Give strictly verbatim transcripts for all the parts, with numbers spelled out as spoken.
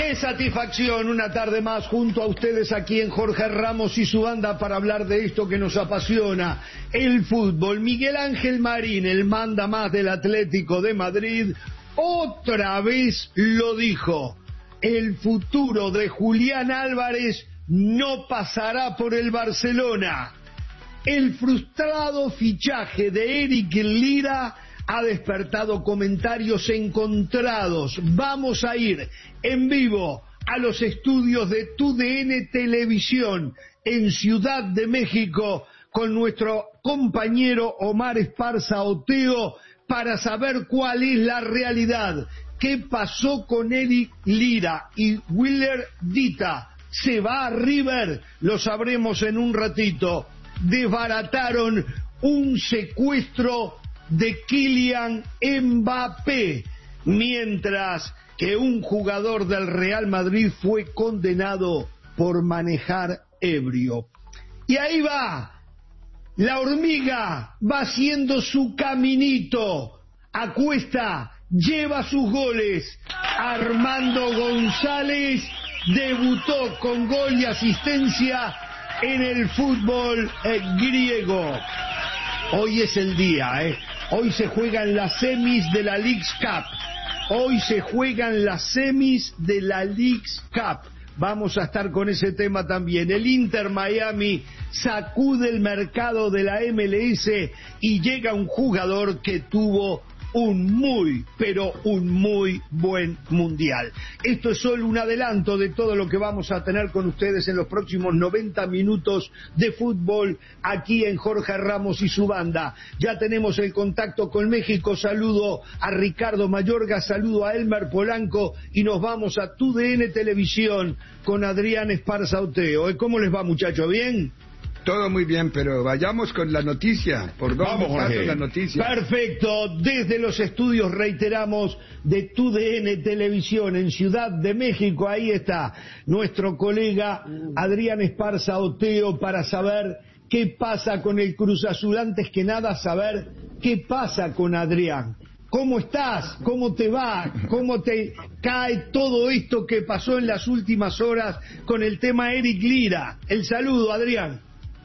Qué satisfacción una tarde más junto a ustedes aquí en Jorge Ramos y su banda para hablar de esto que nos apasiona, el fútbol. Miguel Ángel Marín, el manda más del Atlético de Madrid, otra vez lo dijo. El futuro de Julián Álvarez no pasará por el Barcelona. El frustrado fichaje de Eric Lira ha despertado comentarios encontrados. Vamos a ir en vivo a los estudios de T U D N Televisión en Ciudad de México con nuestro compañero Omar Esparza Oteo para saber cuál es la realidad. ¿Qué pasó con Eric Lira y Willer Dita? ¿Se va a River? Lo sabremos en un ratito. Desbarataron un secuestro de Kylian Mbappé, mientras que un jugador del Real Madrid fue condenado por manejar ebrio. Y ahí va, la hormiga va haciendo su caminito, a cuesta, lleva sus goles. Armando González debutó con gol y asistencia en el fútbol eh, griego. Hoy es el día, ¿eh? Hoy se juegan las semis de la Leagues Cup. Hoy se juegan las semis de la Leagues Cup. Vamos a estar con ese tema también. El Inter Miami sacude el mercado de la M L S y llega un jugador que tuvo un muy, pero un muy buen mundial. Esto es solo un adelanto de todo lo que vamos a tener con ustedes en los próximos noventa minutos de fútbol aquí en Jorge Ramos y su banda. Ya tenemos el contacto con México. Saludo a Ricardo Mayorga, saludo a Elmer Polanco y nos vamos a T U D N Televisión con Adrián Esparza Oteo. ¿Cómo les va, muchachos? ¿Bien? Todo muy bien, pero vayamos con la noticia. ¿Por dónde pasa la noticia? Perfecto. Desde los estudios, reiteramos, de T U D N Televisión en Ciudad de México, ahí está nuestro colega Adrián Esparza Oteo para saber qué pasa con el Cruz Azul. Antes que nada, saber qué pasa con Adrián. ¿Cómo estás? ¿Cómo te va? ¿Cómo te cae todo esto que pasó en las últimas horas con el tema Eric Lira? El saludo, Adrián.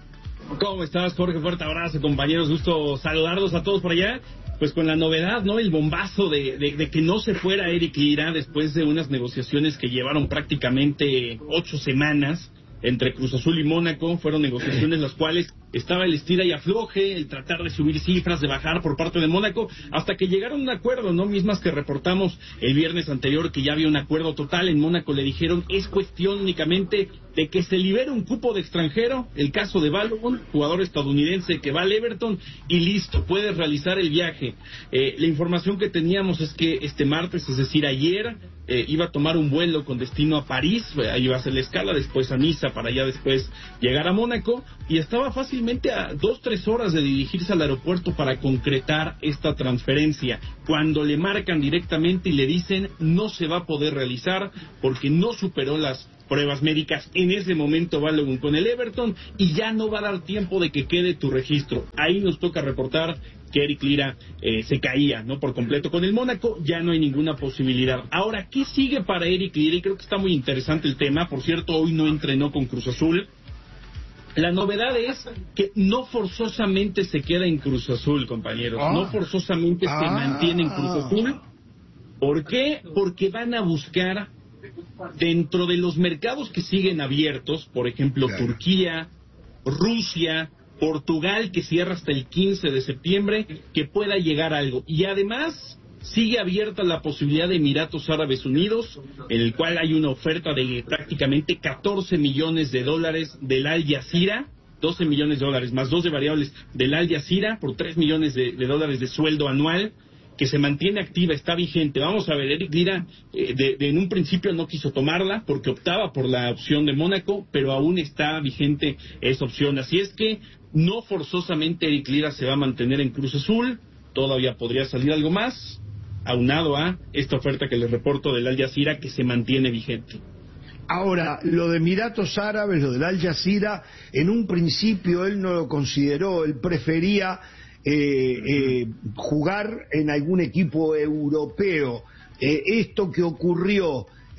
¿Cómo estás, Jorge? Fuerte abrazo, compañeros. Gusto saludarlos a todos por allá. Pues con la novedad, ¿no? El bombazo de, de, de que no se fuera Eric Lira después de unas negociaciones que llevaron prácticamente ocho semanas entre Cruz Azul y Mónaco. Fueron negociaciones las cuales estaba el estira y afloje, el tratar de subir cifras, de bajar por parte de Mónaco, hasta que llegaron a un acuerdo, ¿no? Mismas que reportamos el viernes anterior, que ya había un acuerdo total. En Mónaco le dijeron, es cuestión únicamente de que se libere un cupo de extranjero, el caso de Balogun, jugador estadounidense que va al Everton, y listo, puedes realizar el viaje. Eh, la información que teníamos es que este martes, es decir, ayer, eh, iba a tomar un vuelo con destino a París, ahí iba a hacer la escala, después a Niza, para ya después llegar a Mónaco, y estaba fácilmente a dos, tres horas de dirigirse al aeropuerto para concretar esta transferencia, cuando le marcan directamente y le dicen no se va a poder realizar porque no superó las pruebas médicas en ese momento Balogun con el Everton y ya no va a dar tiempo de que quede tu registro. Ahí nos toca reportar que Eric Lira eh, se caía, ¿no? Por completo con el Mónaco, ya no hay ninguna posibilidad. Ahora, ¿qué sigue para Eric Lira? Y creo que está muy interesante el tema. Por cierto, hoy no entrenó con Cruz Azul. La novedad es que no forzosamente se queda en Cruz Azul, compañeros. Ah, no forzosamente ah, se mantiene en Cruz Azul. ¿Por qué? Porque van a buscar dentro de los mercados que siguen abiertos, por ejemplo, claro, Turquía, Rusia, Portugal, que cierra hasta el quince de septiembre, que pueda llegar algo. Y además sigue abierta la posibilidad de Emiratos Árabes Unidos, en el cual hay una oferta de prácticamente catorce millones de dólares del Al Jazeera, doce millones de dólares más dos de variables del Al Jazeera por tres millones de, de dólares de sueldo anual, que se mantiene activa, está vigente. Vamos a ver, Eric Lira eh, de, de, en un principio no quiso tomarla porque optaba por la opción de Mónaco, pero aún está vigente esa opción. Así es que no forzosamente Eric Lira se va a mantener en Cruz Azul, todavía podría salir algo más, aunado a esta oferta que les reporto del Al Jazeera, que se mantiene vigente. Ahora, lo de Emiratos Árabes, lo del Al Jazeera, en un principio él no lo consideró, él prefería eh, eh, jugar en algún equipo europeo. Eh, esto que ocurrió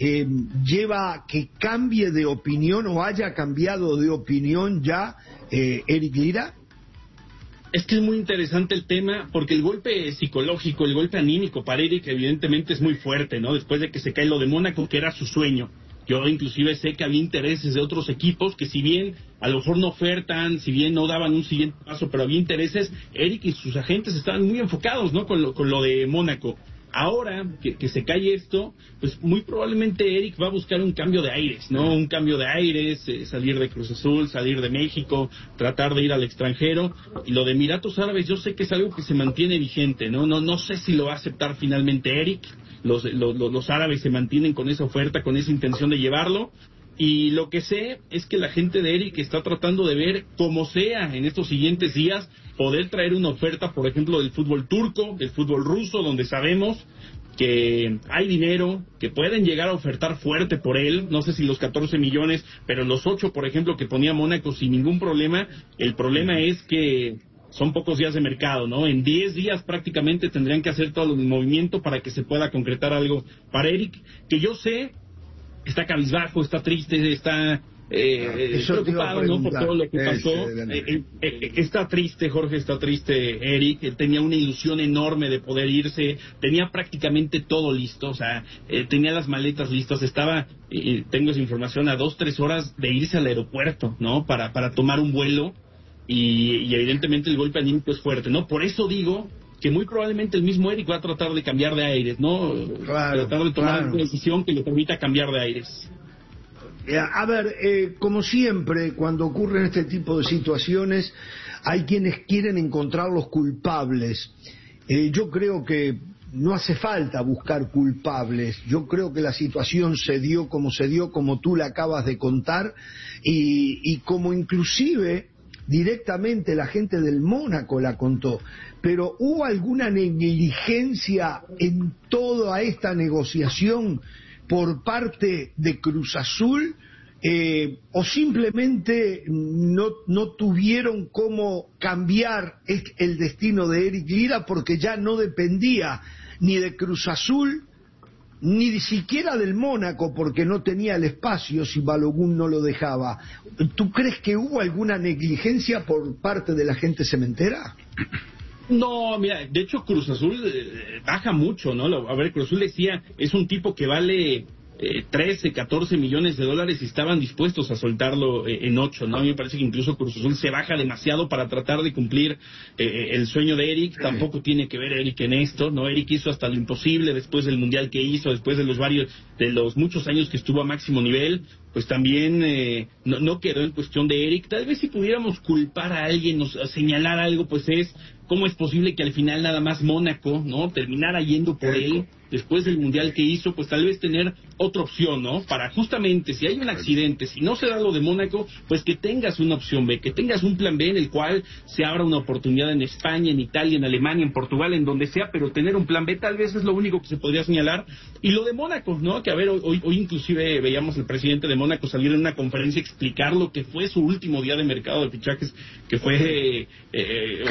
eh, lleva a que cambie de opinión o haya cambiado de opinión ya eh, Eric Lira? Es que es muy interesante el tema, porque el golpe psicológico, el golpe anímico para Eric evidentemente es muy fuerte, ¿no? Después de que se cae lo de Mónaco, que era su sueño. Yo inclusive sé que había intereses de otros equipos que, si bien a lo mejor no ofertan, si bien no daban un siguiente paso, pero había intereses, Eric y sus agentes estaban muy enfocados, ¿no? Con lo, con lo de Mónaco. Ahora que, que se cae esto, pues muy probablemente Eric va a buscar un cambio de aires, ¿no? Un cambio de aires, eh, salir de Cruz Azul, salir de México, tratar de ir al extranjero. Y lo de Emiratos Árabes, yo sé que es algo que se mantiene vigente, ¿no? No, no sé si lo va a aceptar finalmente Eric. Los, los, los árabes se mantienen con esa oferta, con esa intención de llevarlo. Y lo que sé es que la gente de Eric está tratando de ver, como sea, en estos siguientes días, poder traer una oferta, por ejemplo, del fútbol turco, del fútbol ruso, donde sabemos que hay dinero, que pueden llegar a ofertar fuerte por él, no sé si los catorce millones, pero los ocho, por ejemplo, que ponía Mónaco sin ningún problema. El problema es que son pocos días de mercado, ¿no? En diez días prácticamente tendrían que hacer todo el movimiento para que se pueda concretar algo para Eric, que yo sé está cabizbajo, está triste, está eh, preocupado, ¿no? Por todo lo que pasó. Eh, eh, eh, está triste, Jorge, está triste Eric. Él tenía una ilusión enorme de poder irse, tenía prácticamente todo listo, o sea, eh, tenía las maletas listas, estaba, eh, tengo esa información, a dos, tres horas de irse al aeropuerto, ¿no? Para, para tomar un vuelo, y, y evidentemente el golpe anímico es fuerte, ¿no? Por eso digo que muy probablemente el mismo Eric va a tratar de cambiar de aires, ¿no? Claro, tratar de tomar claro. una decisión que le permita cambiar de aires. A ver, eh, como siempre, cuando ocurren este tipo de situaciones, hay quienes quieren encontrar los culpables. Eh, yo creo que no hace falta buscar culpables. Yo creo que la situación se dio como se dio, como tú la acabas de contar, y, y como inclusive directamente la gente del Mónaco la contó. Pero ¿hubo alguna negligencia en toda esta negociación por parte de Cruz Azul, eh, o simplemente no, no tuvieron cómo cambiar el destino de Eric Lira porque ya no dependía ni de Cruz Azul ni siquiera del Mónaco, porque no tenía el espacio si Balogun no lo dejaba? ¿Tú crees que hubo alguna negligencia por parte de la gente cementera? No, mira, de hecho Cruz Azul eh, baja mucho, ¿no? A ver, Cruz Azul decía, es un tipo que vale eh, trece, catorce millones de dólares y estaban dispuestos a soltarlo eh, en ocho, ¿no? A mí me parece que incluso Cruz Azul se baja demasiado para tratar de cumplir eh, el sueño de Eric. Tampoco tiene que ver Eric en esto, ¿no? Eric hizo hasta lo imposible después del mundial que hizo, después de los varios, de los muchos años que estuvo a máximo nivel. Pues también eh, no, no quedó en cuestión de Eric. Tal vez si pudiéramos culpar a alguien, nos, a señalar algo, pues es cómo es posible que al final nada más Mónaco, ¿no? Terminara yendo por él después del mundial que hizo, pues tal vez tener otra opción, ¿no? Para justamente, si hay un accidente, si no se da lo de Mónaco, pues que tengas una opción B, que tengas un plan B en el cual se abra una oportunidad en España, en Italia, en Alemania, en Portugal, en donde sea, pero tener un plan B tal vez es lo único que se podría señalar. Y lo de Mónaco, ¿no? Que a ver, hoy, hoy inclusive veíamos al presidente de Mónaco salir en una conferencia a explicar lo que fue su último día de mercado de fichajes, que fue eh, eh,